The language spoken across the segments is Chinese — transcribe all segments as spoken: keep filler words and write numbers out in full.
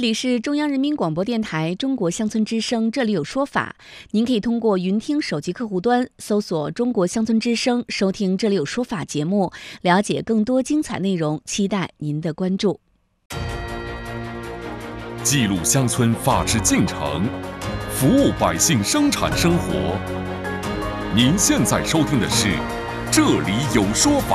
里是中央人民广播电台中国乡村之声，这里有说法。您可以通过云听手机客户端搜索中国乡村之声，收听这里有说法节目，了解更多精彩内容，期待您的关注。 记录乡村发展进程，服务百姓生产生活。您现在收听的是《这里有说法》。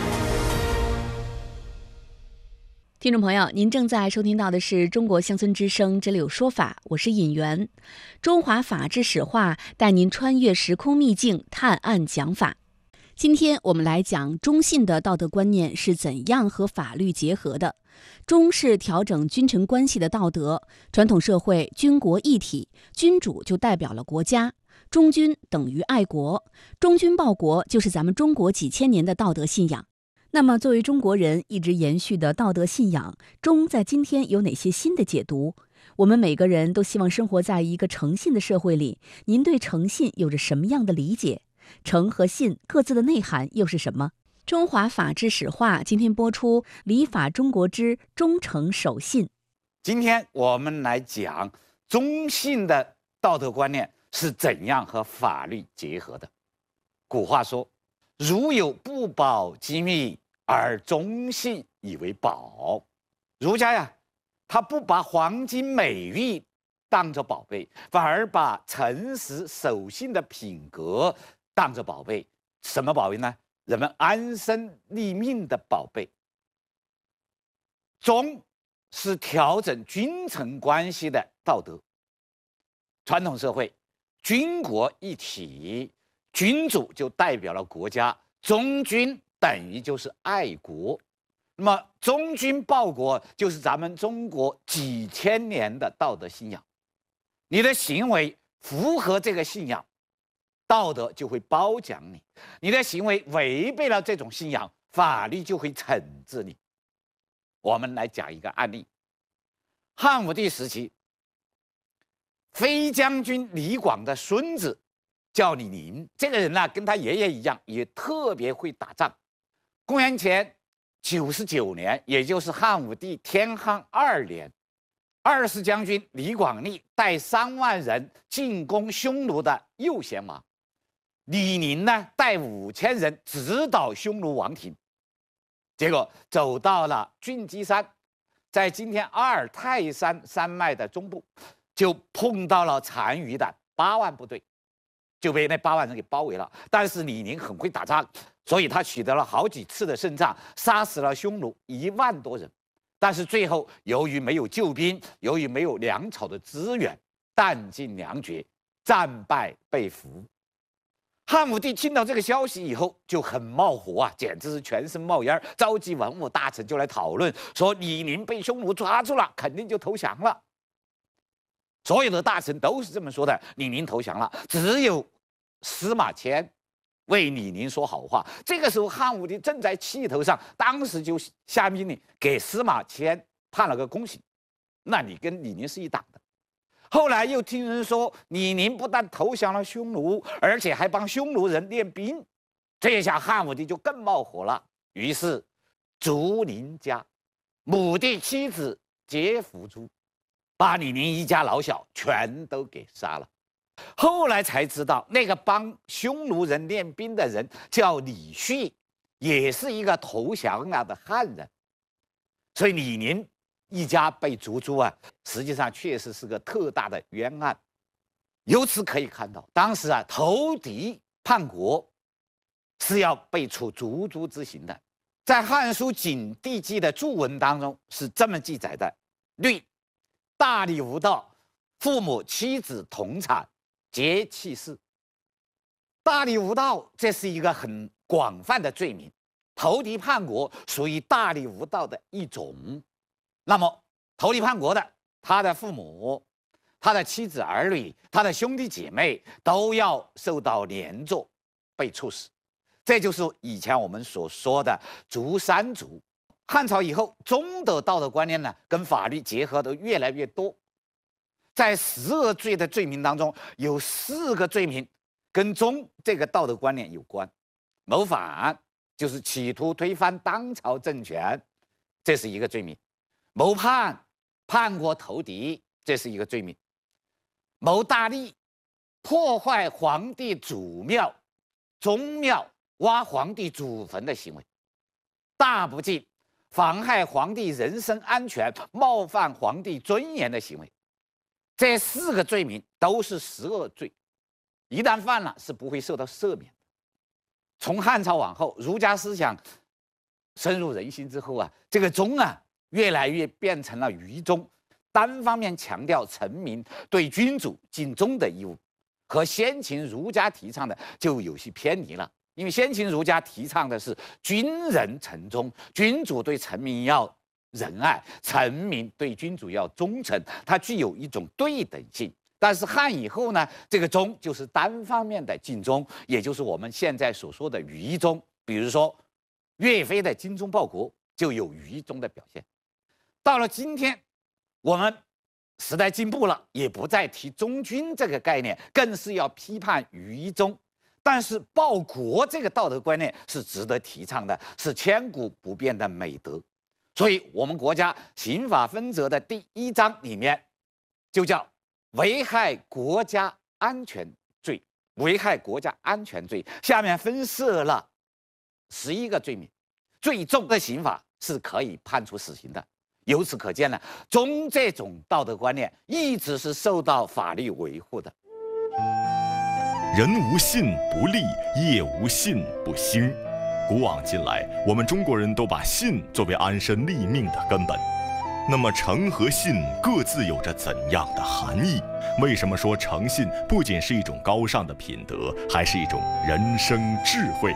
听众朋友，您正在收听到的是中国乡村之声，这里有说法，我是尹媛。中华法治史话带您穿越时空秘境，探案讲法。今天我们来讲中信的道德观念是怎样和法律结合的。中是调整君臣关系的道德，传统社会军国一体，君主就代表了国家，忠君等于爱国，忠君报国就是咱们中国几千年的道德信仰。那么作为中国人一直延续的道德信仰，忠在今天有哪些新的解读？我们每个人都希望生活在一个诚信的社会里，您对诚信有着什么样的理解？诚和信各自的内涵又是什么？中华法治史话今天播出《礼法中国之忠诚守信》。 今天我们来讲忠信的道德观念是怎样和法律结合的。古话说，如有不保机密，而忠信以为宝。儒家呀，他不把黄金美玉当作宝贝，反而把诚实守信的品格当作宝贝。什么宝贝呢？人们安身立命的宝贝。忠是调整君臣关系的道德。传统社会军国一体，君主就代表了国家，忠君等于就是爱国。那么忠君报国就是咱们中国几千年的道德信仰。你的行为符合这个信仰，道德就会褒奖你；你的行为违背了这种信仰，法律就会惩治你。我们来讲一个案例。汉武帝时期，飞将军李广的孙子叫李宁，这个人呢，跟他爷爷一样，也特别会打仗。公元前九十九年，也就是汉武帝天汉二年，二世将军李广利带三万人进攻匈奴的右贤王，李宁呢带五千人直捣匈奴王庭。结果走到了郡基山，在今天阿尔泰山山脉的中部，就碰到了单于的八万部队，就被那八万人给包围了。但是李宁很会打仗，所以他取得了好几次的胜仗，杀死了匈奴一万多人。但是最后由于没有救兵，由于没有粮草的支援，弹尽粮绝，战败被俘。汉武帝听到这个消息以后就很冒火啊，简直是全身冒烟，召集文武大臣就来讨论，说李宁被匈奴抓住了，肯定就投降了。所有的大臣都是这么说的，李宁投降了。只有司马迁为李宁说好话。这个时候汉武帝正在气头上，当时就下命令给司马迁判了个宫刑，那你跟李宁是一党的。后来又听人说，李宁不但投降了匈奴，而且还帮匈奴人练兵，这一下汉武帝就更冒火了，于是逐宁家，母弟妻子皆伏诛，把李宁一家老小全都给杀了。后来才知道，那个帮匈奴人练兵的人叫李旭，也是一个投降了的汉人，所以李宁一家被逐诛啊，实际上确实是个特大的冤案。由此可以看到，当时啊，投敌叛国是要被处逐诛之刑的。在《汉书·景帝纪》的注文当中是这么记载的：律大逆无道，父母妻子同产，皆弃市。大逆无道，这是一个很广泛的罪名，投敌叛国属于大逆无道的一种。那么投敌叛国的，他的父母、他的妻子儿女、他的兄弟姐妹都要受到连坐，被处死。这就是以前我们所说的逐三族。汉朝以后，忠的道德观念呢，跟法律结合的越来越多。在十恶罪的罪名当中，有四个罪名跟忠这个道德观念有关。谋反就是企图推翻当朝政权，这是一个罪名；谋叛叛国投敌，这是一个罪名；谋大利，破坏皇帝祖庙、宗庙、挖皇帝祖坟的行为；大不敬，妨害皇帝人身安全、冒犯皇帝尊严的行为。这四个罪名都是十恶罪，一旦犯了是不会受到赦免的。从汉朝往后，儒家思想深入人心之后啊，这个忠啊越来越变成了愚忠，单方面强调臣民对君主尽忠的义务，和先秦儒家提倡的就有些偏离了。因为先秦儒家提倡的是君人臣忠，君主对臣民要仁爱，臣民对君主要忠诚，它具有一种对等性。但是汉以后呢，这个忠就是单方面的尽忠，也就是我们现在所说的愚忠。比如说岳飞的精忠报国就有愚忠的表现。到了今天，我们时代进步了，也不再提忠君这个概念，更是要批判愚忠。但是报国这个道德观念是值得提倡的，是千古不变的美德。所以我们国家刑法分则的第一章里面就叫危害国家安全罪，危害国家安全罪下面分设了十一个罪名，最重的刑罚是可以判处死刑的。由此可见呢，忠这种道德观念一直是受到法律维护的。 人无信不立，业无信不兴。古往今来，我们中国人都把信作为安身立命的根本。那么诚和信各自有着怎样的含义？为什么说诚信不仅是一种高尚的品德，还是一种人生智慧？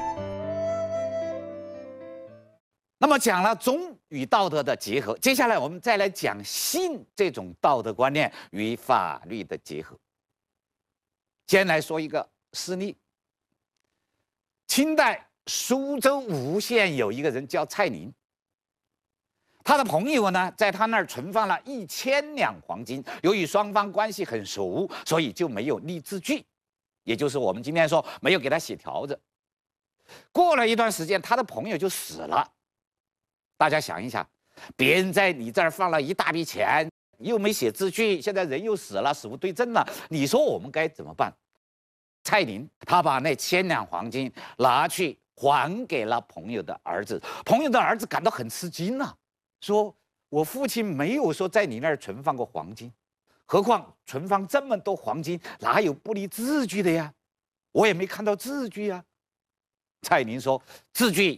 那么讲了忠与道德的结合，接下来我们再来讲信这种道德观念与法律的结合。先来说一个事例。清代苏州吴县有一个人叫蔡林，他的朋友呢，在他那儿存放了一千两黄金。由于双方关系很熟，所以就没有立字据，也就是我们今天说没有给他写条子。过了一段时间，他的朋友就死了。大家想一想，别人在你这儿放了一大笔钱，又没写字据，现在人又死了，死无对证了，你说我们该怎么办？蔡林他把那千两黄金拿去还给了朋友的儿子，朋友的儿子感到很吃惊啊，说我父亲没有说在你那儿存放过黄金，何况存放这么多黄金，哪有不立字据的呀？我也没看到字据呀。蔡林说，字据